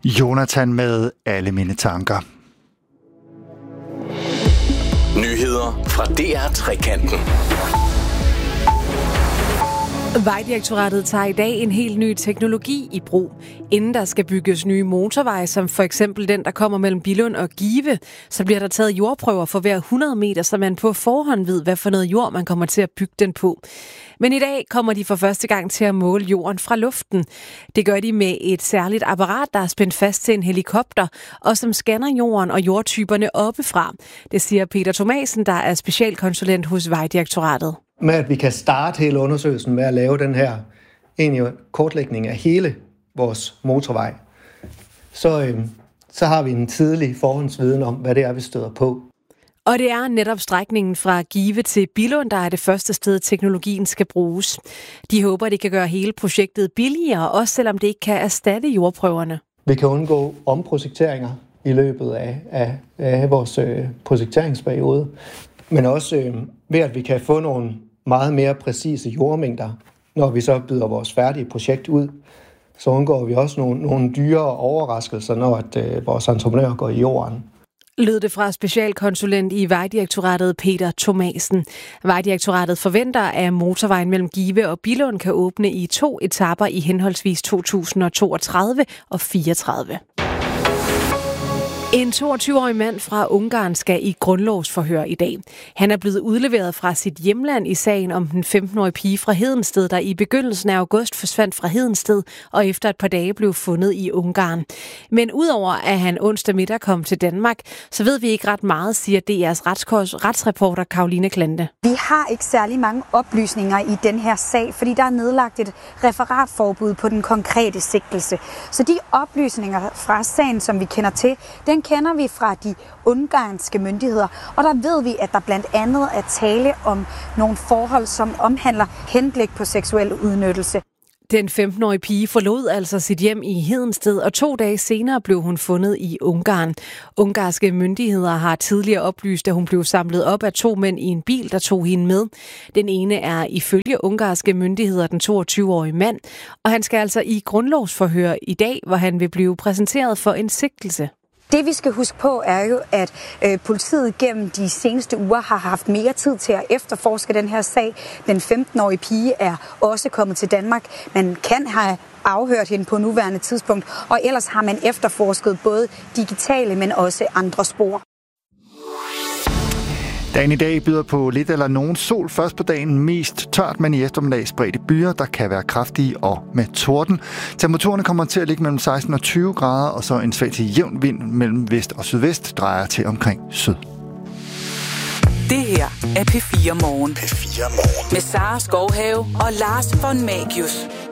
Jonathan med alle mine tanker. Nyheder fra DR-trekanten. Vejdirektoratet tager i dag en helt ny teknologi i brug. Inden der skal bygges nye motorveje, som for eksempel den, der kommer mellem Billund og Give, så bliver der taget jordprøver for hver 100 meter, så man på forhånd ved, hvad for noget jord man kommer til at bygge den på. Men i dag kommer de for første gang til at måle jorden fra luften. Det gør de med et særligt apparat, der er spændt fast til en helikopter, og som scanner jorden og jordtyperne oppefra. Det siger Peter Thomasen, der er specialkonsulent hos Vejdirektoratet. Med at vi kan starte hele undersøgelsen med at lave den her kortlægning af hele vores motorvej, så har vi en tidlig forhåndsviden om, hvad det er, vi støder på. Og det er netop strækningen fra Give til Billund, der er det første sted, teknologien skal bruges. De håber, det kan gøre hele projektet billigere, også selvom det ikke kan erstatte jordprøverne. Vi kan undgå omprojekteringer i løbet af vores projekteringsperiode, men også ved, at vi kan få nogle meget mere præcise jordmængder, når vi så byder vores færdige projekt ud, så undgår vi også nogle dyre overraskelser, når vores entreprenør går i jorden. Lød det fra specialkonsulent i Vejdirektoratet Peter Thomasen. Vejdirektoratet forventer, at motorvejen mellem Give og Billund kan åbne i 2 etaper i henholdsvis 2032 og 34. En 22-årig mand fra Ungarn skal i grundlovsforhør i dag. Han er blevet udleveret fra sit hjemland i sagen om den 15-årige pige fra Hedensted, der i begyndelsen af august forsvandt fra Hedensted og efter et par dage blev fundet i Ungarn. Men udover at han onsdag middag kom til Danmark, så ved vi ikke ret meget, siger DR's retsreporter Karoline Klante. Vi har ikke særlig mange oplysninger i den her sag, fordi der er nedlagt et referatforbud på den konkrete sigtelse. Så de oplysninger fra sagen, som vi kender til, den kender vi fra de ungarske myndigheder, og der ved vi, at der blandt andet er tale om nogle forhold, som omhandler henblik på seksuel udnyttelse. Den 15-årige pige forlod altså sit hjem i Hedensted, og 2 dage senere blev hun fundet i Ungarn. Ungarske myndigheder har tidligere oplyst, at hun blev samlet op af 2 mænd i en bil, der tog hende med. Den ene er ifølge ungarske myndigheder den 22-årige mand, og han skal altså i grundlovsforhør i dag, hvor han vil blive præsenteret for en sigtelse. Det vi skal huske på er jo, at politiet gennem de seneste uger har haft mere tid til at efterforske den her sag. Den 15-årige pige er også kommet til Danmark. Man kan have afhørt hende på nuværende tidspunkt, og ellers har man efterforsket både digitale, men også andre spor. Dagen i dag byder på lidt eller nogen sol. Først på dagen mest tørt, men i eftermiddag spredte byer, der kan være kraftige og med torden. Temperaturerne kommer til at ligge mellem 16 og 20 grader, og så en svag til jævn vind mellem vest og sydvest drejer til omkring syd. Det her er P4 Morgen. Med Sara Skovhave og Lars von Magius.